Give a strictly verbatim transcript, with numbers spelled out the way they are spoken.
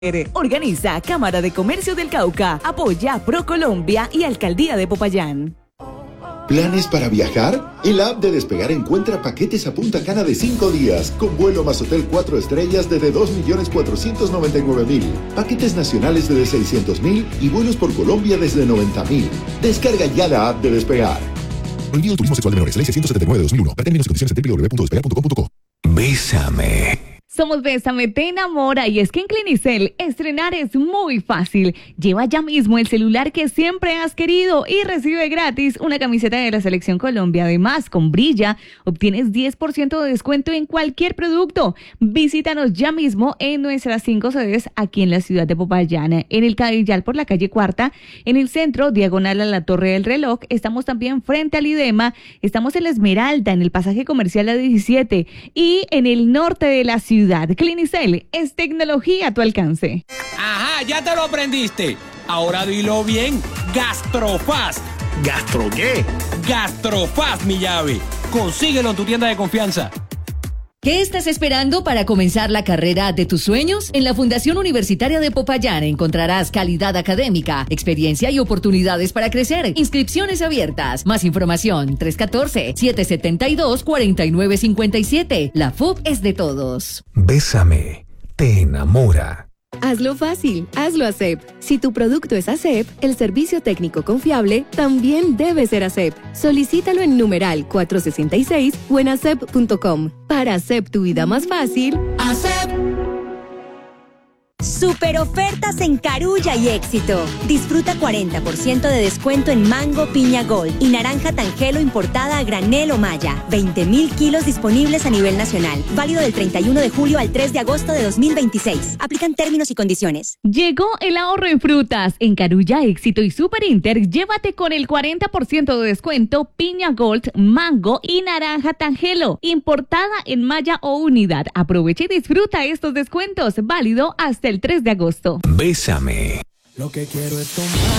Organiza Cámara de Comercio del Cauca, apoya ProColombia y Alcaldía de Popayán. ¿Planes para viajar? En la app de Despegar encuentra paquetes a Punta Cana de cinco días, con vuelo más hotel cuatro estrellas desde dos millones cuatrocientos noventa y nueve mil, paquetes nacionales desde seiscientos mil y vuelos por Colombia desde noventa mil. Descarga ya la app de Despegar. Prohibido turismo sexual de menores, ley seiscientos setenta y nueve de dos mil uno. Ver términos y condiciones en doble u doble u doble u punto despegar punto com punto co. Bésame. Somos Bésame, te enamora, y es que en Clinicel estrenar es muy fácil. Lleva ya mismo el celular que siempre has querido y recibe gratis una camiseta de la Selección Colombia. Además, con Brilla obtienes diez por ciento de descuento en cualquier producto. Visítanos ya mismo en nuestras cinco sedes aquí en la ciudad de Popayán, en el Cadillal por la calle Cuarta, en el centro, diagonal a la Torre del Reloj. Estamos también frente al IDEMA, estamos en la Esmeralda, en el pasaje comercial A diecisiete y en el norte de la ciudad. Clinicel es tecnología a tu alcance. Ajá, ya te lo aprendiste. Ahora dilo bien. Gastrofast. ¿Gastro qué? Gastrofast, mi llave. Consíguelo en tu tienda de confianza. ¿Qué estás esperando para comenzar la carrera de tus sueños? En la Fundación Universitaria de Popayán encontrarás calidad académica, experiencia y oportunidades para crecer. Inscripciones abiertas. Más información tres uno cuatro, siete siete dos, cuatro nueve cinco siete. La F U P es de todos. Bésame. Te enamora. Hazlo fácil, hazlo ASEP. Si tu producto es ASEP, el servicio técnico confiable también debe ser ASEP. Solicítalo en numeral cuatrocientos sesenta y seis o en asep punto com. Para ASEP tu vida más fácil, ASEP. Super ofertas en Carulla y Éxito. Disfruta cuarenta por ciento de descuento en mango piña gold y naranja tangelo importada a granel o malla. veinte mil kilos disponibles a nivel nacional. Válido del treinta y uno de julio al tres de agosto de dos mil veintiséis. Aplican términos y condiciones. Llegó el ahorro en frutas. En Carulla, Éxito y Super Inter, llévate con el cuarenta por ciento de descuento piña gold, mango y naranja tangelo, importada en malla o unidad. Aprovecha y disfruta estos descuentos. Válido hasta el tres de agosto. Bésame. Lo que quiero es tomar